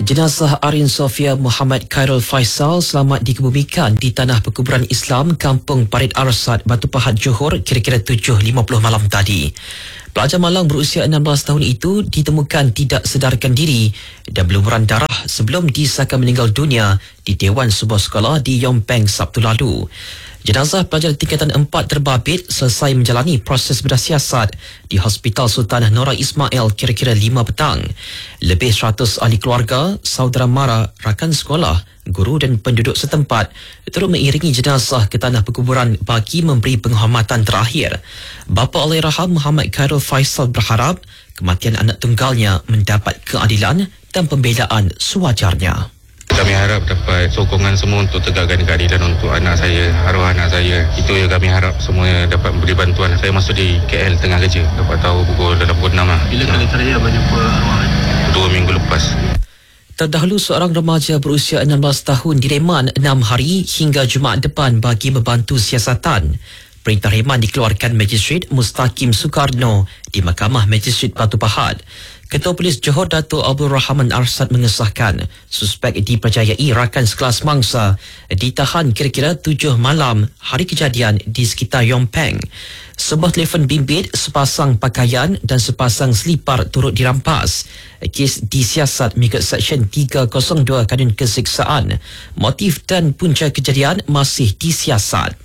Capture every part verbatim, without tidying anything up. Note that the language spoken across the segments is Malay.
Jenazah Arin Sofia Muhammad Khairul Faisal selamat dikebumikan di Tanah Perkuburan Islam Kampung Parit Arsad, Batu Pahat, Johor kira-kira tujuh lima puluh malam tadi. Pelajar malang berusia enam belas tahun itu ditemukan tidak sedarkan diri dan berlumuran darah sebelum disahkan meninggal dunia di Dewan sebuah sekolah di Yong Peng Sabtu lalu. Jenazah pelajar tingkatan empat terbabit selesai menjalani proses bedah siasat di Hospital Sultanah Nora Ismail kira-kira lima petang. Lebih seratus ahli keluarga, saudara mara, rakan sekolah, guru dan penduduk setempat turut mengiringi jenazah ke tanah perkuburan bagi memberi penghormatan terakhir. Bapa Allahyarham Muhammad Khairul Faisal berharap kematian anak tunggalnya mendapat keadilan dan pembelaan sewajarnya. Kami harap dapat sokongan semua untuk tegakkan keadilan untuk anak saya, arwah anak saya. Itu yang kami harap semua dapat beri bantuan. Saya masuk di K L tengah kerja, dapat tahu pukul dalam pukul enam lah. Bila kali terakhir berjumpa arwah? Dua minggu lepas. Terdahulu seorang remaja berusia enam belas tahun direman enam hari hingga Jumaat depan bagi membantu siasatan. Perintah reman dikeluarkan Magistrate Mustaqim Soekarno di Mahkamah Magistrate Batu Pahat. Ketua Polis Johor Dato' Abdul Rahman Arsad mengesahkan suspek dipercayai rakan sekelas mangsa ditahan kira-kira tujuh malam hari kejadian di sekitar Yong Peng. Sebuah telefon bimbit, sepasang pakaian dan sepasang selipar turut dirampas. Kes disiasat mengikut Seksyen tiga kosong dua Kanun Keseksaan. Motif dan punca kejadian masih disiasat.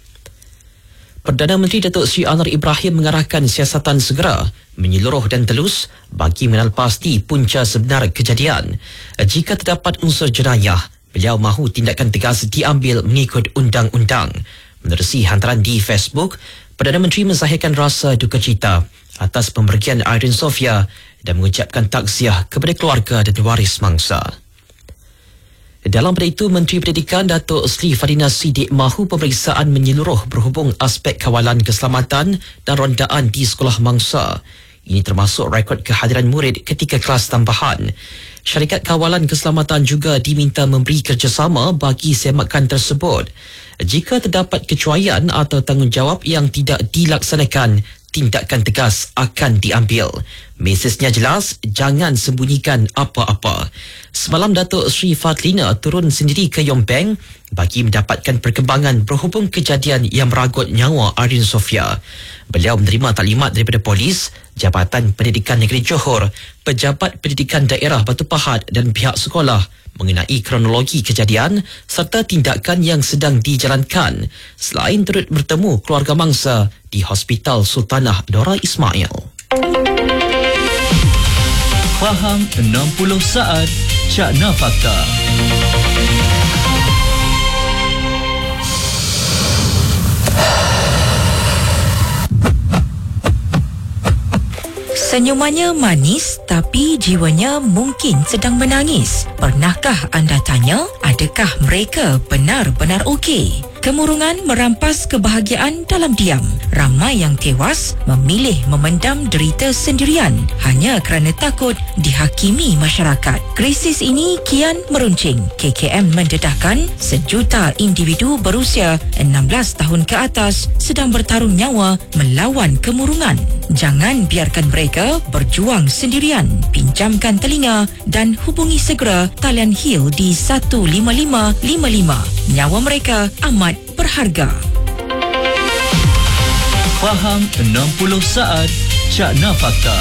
Perdana Menteri Datuk Seri Anwar Ibrahim mengarahkan siasatan segera, menyeluruh dan telus bagi mengenal pasti punca sebenar kejadian. Jika terdapat unsur jenayah, beliau mahu tindakan tegas diambil mengikut undang-undang. Menerusi hantaran di Facebook, Perdana Menteri menzahirkan rasa duka cita atas pemergian Arin Sofia dan mengucapkan takziah kepada keluarga dan waris mangsa. Dalam pada itu, Menteri Pendidikan Datuk Seri Fadina Siddiq mahu pemeriksaan menyeluruh berhubung aspek kawalan keselamatan dan rondaan di sekolah mangsa. Ini termasuk rekod kehadiran murid ketika kelas tambahan. Syarikat Kawalan Keselamatan juga diminta memberi kerjasama bagi semakan tersebut. Jika terdapat kecuaian atau tanggungjawab yang tidak dilaksanakan, tindakan tegas akan diambil. Mesejnya jelas, jangan sembunyikan apa-apa. Semalam Datuk Seri Fadlina turun sendiri ke Yong Peng bagi mendapatkan perkembangan berhubung kejadian yang meragut nyawa Arin Sofia. Beliau menerima taklimat daripada polis, Jabatan Pendidikan Negeri Johor, Pejabat Pendidikan Daerah Batu Pahat dan pihak sekolah mengenai kronologi kejadian serta tindakan yang sedang dijalankan, selain turut bertemu keluarga mangsa di Hospital Sultanah Nora Ismail. Faham enam puluh saat Cakna Fakta. Senyumannya manis tapi jiwanya mungkin sedang menangis. Pernahkah anda tanya, adakah mereka benar-benar okey? Kemurungan merampas kebahagiaan dalam diam. Ramai yang tewas memilih memendam derita sendirian hanya kerana takut dihakimi masyarakat. Krisis ini kian meruncing. K K M mendedahkan sejuta individu berusia enam belas tahun ke atas sedang bertarung nyawa melawan kemurungan. Jangan biarkan mereka berjuang sendirian. Pinjamkan telinga dan hubungi segera talian Hill di satu lima lima lima lima. Nyawa mereka amat berharga. Faham enam puluh saat Cakna Fakta.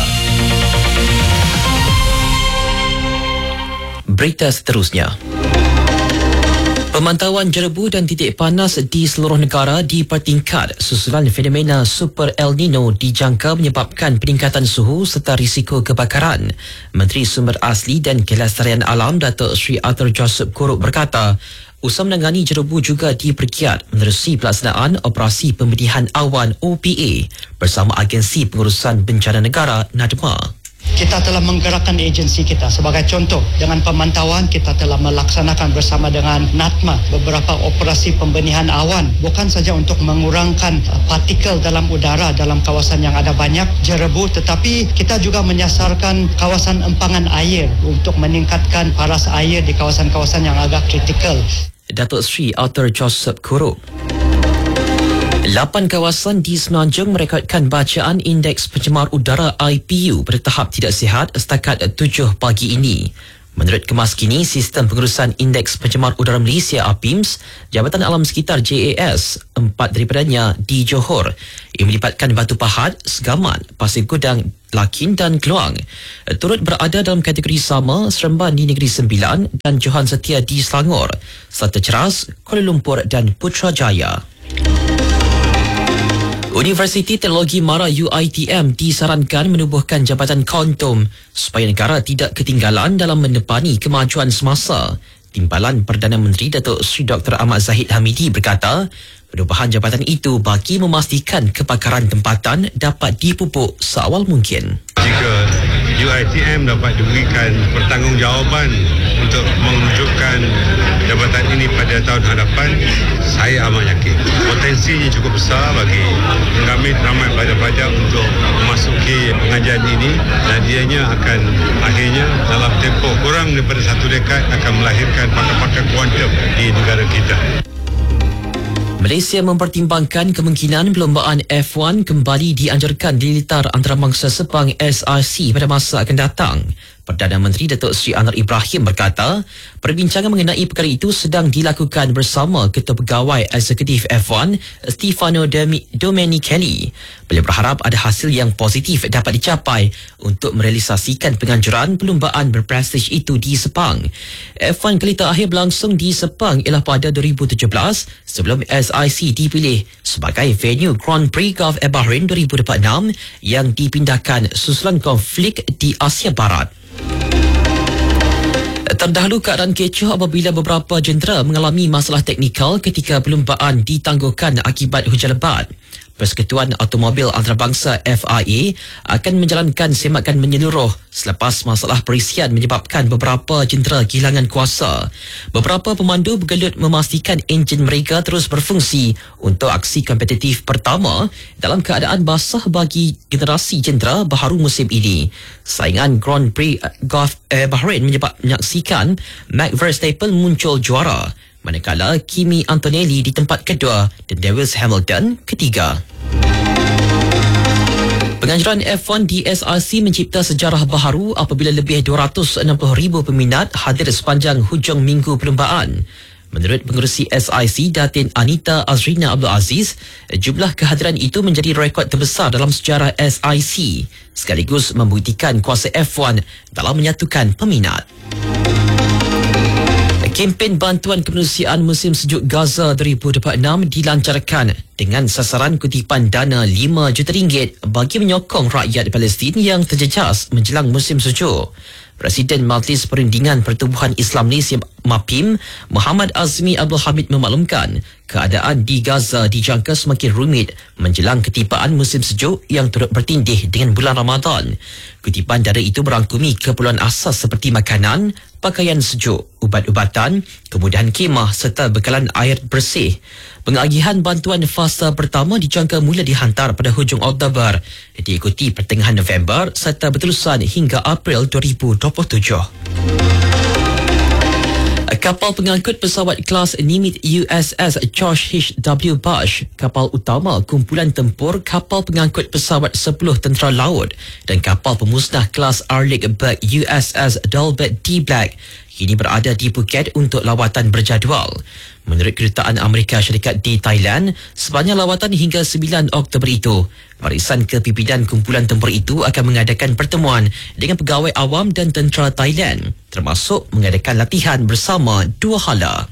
Berita seterusnya. Pemantauan jerebu dan titik panas di seluruh negara dipertingkat susulan fenomena Super El Nino dijangka menyebabkan peningkatan suhu serta risiko kebakaran. Menteri Sumber Asli dan Kelestarian Alam Datuk Seri Arthur Joseph Kurup berkata, usaha menangani jerebu juga diperkiat menerusi pelaksanaan Operasi Pembedihan Awan O P A bersama Agensi Pengurusan Bencana Negara NADMA. Kita telah menggerakkan agensi kita. Sebagai contoh, dengan pemantauan kita telah melaksanakan bersama dengan NADMA beberapa operasi pembenihan awan, bukan saja untuk mengurangkan partikel dalam udara dalam kawasan yang ada banyak jerebu, tetapi kita juga menyasarkan kawasan empangan air untuk meningkatkan paras air di kawasan-kawasan yang agak kritikal. Datuk Seri Arthur Joseph Kurup. Lapan kawasan di Semenanjung merekodkan bacaan Indeks Pencemar Udara I P U pada tahap tidak sihat setakat tujuh pagi ini. Menurut kemas kini Sistem Pengurusan Indeks Pencemar Udara Malaysia A P I M S, Jabatan Alam Sekitar J A S, empat daripadanya di Johor. Ia melibatkan Batu Pahat, Segamat, Pasir Gudang, Lakin dan Keluang. Turut berada dalam kategori sama Seremban di Negeri Sembilan dan Johan Setia di Selangor, serta Ceras, Kuala Lumpur dan Putrajaya. Universiti Teknologi Mara U I T M disarankan menubuhkan Jabatan Kontom supaya negara tidak ketinggalan dalam menepani kemajuan semasa. Timbalan Perdana Menteri Datuk Seri Doktor Ahmad Zahid Hamidi berkata, perubahan jabatan itu bagi memastikan kepakaran tempatan dapat dipupuk seawal mungkin. Jika U I T M dapat diberikan pertanggungjawaban untuk mewujudkan jabatan ini pada tahun hadapan, saya amat yakin potensinya cukup besar bagi mengambil ramai pelajar-pelajar untuk memasuki pengajian ini, dan ianya akan akhirnya dalam tempoh kurang daripada satu dekad akan melahirkan pakar-pakar kuantum di negara kita. Malaysia mempertimbangkan kemungkinan perlombaan F satu kembali dianjurkan dilitar antarabangsa Sepang S R C pada masa akan datang. Perdana Menteri Datuk Seri Anwar Ibrahim berkata, perbincangan mengenai perkara itu sedang dilakukan bersama Ketua Pegawai Eksekutif F satu, Stefano Domenicali. Beliau berharap ada hasil yang positif dapat dicapai untuk merealisasikan penganjuran perlombaan berprestij itu di Sepang. F satu kali terakhir berlangsung di Sepang ialah pada dua ribu tujuh belas sebelum S I C dipilih sebagai venue Grand Prix Gulf Air Bahrain dua ribu dua puluh enam yang dipindahkan susulan konflik di Asia Barat. Terdahulu keadaan kecoh apabila beberapa jentera mengalami masalah teknikal ketika perlombaan ditangguhkan akibat hujan lebat. Persekutuan Automobil Antarabangsa F I A akan menjalankan semakan menyeluruh selepas masalah perisian menyebabkan beberapa jentera kehilangan kuasa. Beberapa pemandu bergelut memastikan enjin mereka terus berfungsi untuk aksi kompetitif pertama dalam keadaan basah bagi generasi jentera baharu musim ini. Saingan Grand Prix Gulf Air Bahrain menyebab menyaksikan Max Verstappen muncul juara, manakala Kimi Antonelli di tempat kedua dan Lewis Hamilton ketiga. Penganjuran F satu di S R C mencipta sejarah baharu apabila lebih dua ratus enam puluh ribu peminat hadir sepanjang hujung minggu perlombaan. Menurut pengerusi S I C Datin Anita Azrina Abdul Aziz, jumlah kehadiran itu menjadi rekod terbesar dalam sejarah S I C, sekaligus membuktikan kuasa F satu dalam menyatukan peminat. Kempen bantuan kemanusiaan musim sejuk Gaza dua ribu dua puluh enam dilancarkan dengan sasaran kutipan dana lima juta ringgit bagi menyokong rakyat Palestin yang terjejas menjelang musim sejuk. Presiden Majlis Perundingan Pertubuhan Islam Malaysia M A P I M, Muhammad Azmi Abdul Hamid memaklumkan keadaan di Gaza dijangka semakin rumit menjelang ketibaan musim sejuk yang turut bertindih dengan bulan Ramadan. Kutipan dana itu merangkumi keperluan asas seperti makanan, pakaian sejuk, ubat-ubatan, kemudahan khemah serta bekalan air bersih. Pengagihan bantuan fasa pertama dijangka mula dihantar pada hujung Oktober, diikuti pertengahan November serta berterusan hingga April dua ribu dua puluh tujuh. Kapal pengangkut pesawat kelas Nimitz U S S George H W Bush, kapal utama kumpulan tempur kapal pengangkut pesawat sepuluh tentera laut, dan kapal pemusnah kelas Arleigh Burke U S S Dalbert D. Black kini berada di Phuket untuk lawatan berjadual. Menurut Kedutaan Amerika Syarikat di Thailand, sepanjang lawatan hingga sembilan Oktober itu, barisan kepimpinan kumpulan tempur itu akan mengadakan pertemuan dengan pegawai awam dan tentera Thailand, termasuk mengadakan latihan bersama dua hala.